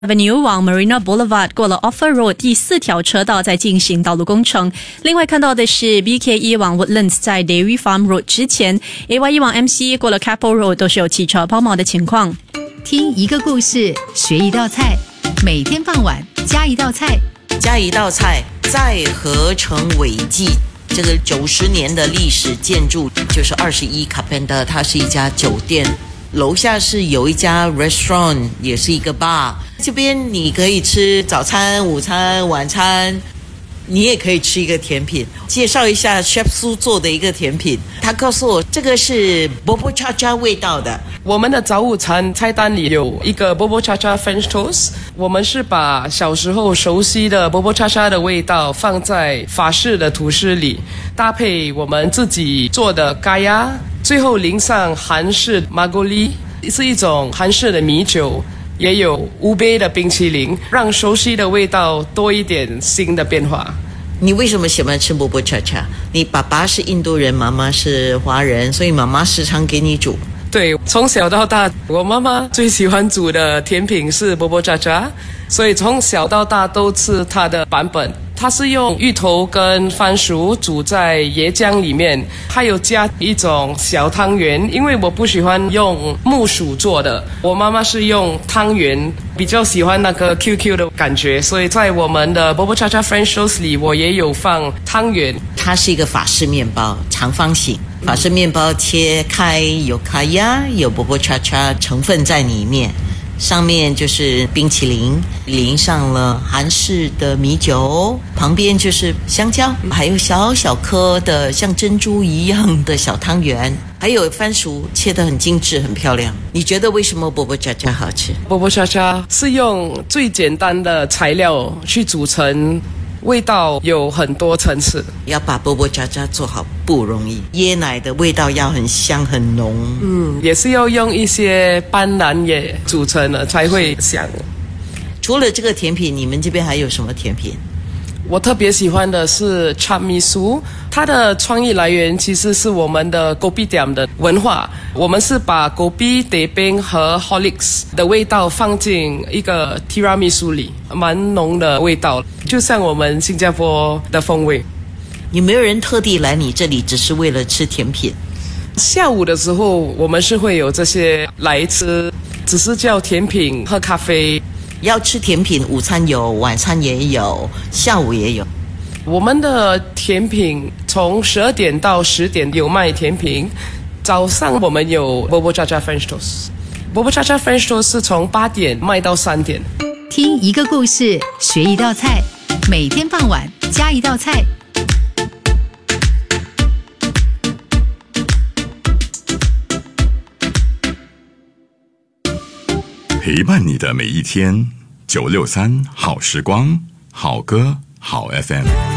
Avenue 往 Marina Boulevard 过了 Offer Road 第4条车道在进行道路工程。另外看到的是 BKE 往 Woodlands 在 Dairy Farm Road 之前 AYE 往 MC 过了 Keppel Road 都是有汽车抛锚的情况。 听一个故事，学一道菜，每天傍晚加一道菜， 加一道菜，再合成伟记。这个90年的历史建筑就是21 Kapenda， 它是一家酒店，楼下是有一家 restaurant， 也是一个 bar。这边你可以吃早餐、午餐、晚餐，你也可以吃一个甜品。介绍一下 Chef Su 做的一个甜品，他告诉我这个是 Bubur Cha Cha 味道的。 我们的早午餐菜单里有一个 Bubur Cha Cha French Toast， 我们是把小时候熟悉的 Bubur Cha Cha 的味道放在法式的吐司里，搭配我们自己做的咖呀，最后淋上韩式 Magoli， 是一种韩式的米酒，也有乌贝的冰淇淋，让熟悉的味道多一点新的变化。 你为什么喜欢吃Bubur Cha Cha？你爸爸是印度人，妈妈是华人，所以妈妈时常给你煮。 对，从小到大，我妈妈最喜欢煮的甜品是Bubur Cha Cha，所以从小到大都吃她的版本。它是用芋头跟番薯煮在椰浆里面，还有加一种小汤圆，因为我不喜欢用木薯做的，我妈妈是用汤圆，比较喜欢那个 QQ 的感觉，所以在我们的 Bubur Cha Cha French Toast 里，我也有放汤圆。 它是一个法式面包，长方形。法式面包切开，有卡呀，有Bubur Cha Cha成分在里面。上面就是冰淇淋，淋上了韩式的米酒，旁边就是香蕉，还有小小颗的像珍珠一样的小汤圆，还有番薯切得很精致很漂亮。你觉得为什么Bubur Cha Cha好吃 ？Bubur Cha Cha是用最简单的材料去组成，味道有很多层次。 要把Bubur Cha Cha做好不容易，椰奶的味道要很香很浓， 也是要用一些斑斓叶组成的才会香。 除了这个甜品，你们这边还有什么甜品？ 我特别喜欢的是Chaat Miso，它的创意来源其实是我们的 Kopitiam 的文化。我们是把 Kopi、teh peng 和 Horlicks 的味道放进一个 Tiramisu 里，蛮浓的味道，就像我们新加坡的风味。 有没有人特地来你这里只是为了吃甜品？ 下午的时候我们是会有这些来吃，只是叫甜品喝咖啡。 要吃甜品，午餐有，晚餐也有，下午也有。 我们的甜品从12点到10点有卖甜品，早上我们有Bubur Cha Cha French Toast。Bubur Cha Cha French Toast 是从8点卖到3点。 听一个故事，学一道菜，每天傍晚加一道菜。 陪伴你的每一天，963好时光，好歌好 FM。